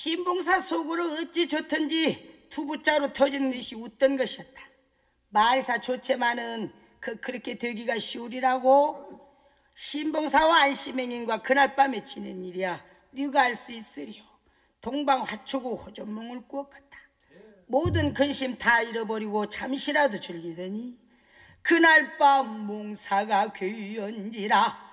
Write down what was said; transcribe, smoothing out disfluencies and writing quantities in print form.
신봉사 속으로 어찌 좋던지 두부자로 터진 듯이 웃던 것이었다. 말이사 좋지만은 그렇게 되기가 쉬우리라고? 신봉사와 안시맹인과 그날 밤에 지낸 일이야 네가 알 수 있으리요. 동방화초고 호전몽을 꾸었겠다. 모든 근심 다 잃어버리고 잠시라도 즐기더니 그날 밤 몽사가 괴연지라